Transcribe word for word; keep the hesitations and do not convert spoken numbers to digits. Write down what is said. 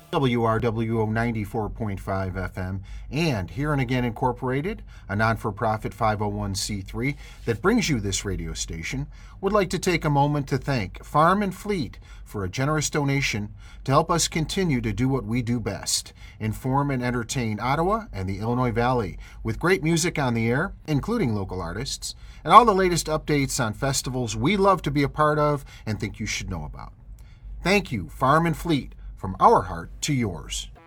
W R W O ninety-four point five F M, and Here and Again Incorporated, a non-for-profit five oh one c three that brings you this radio station, would like to take a moment to thank Farm and Fleet for a generous donation to help us continue to do what we do best, inform and entertain Ottawa and the Illinois Valley with great music on the air, including local artists, and all the latest updates on festivals we love to be a part of and think you should know about. Thank you, Farm and Fleet, from our heart to yours.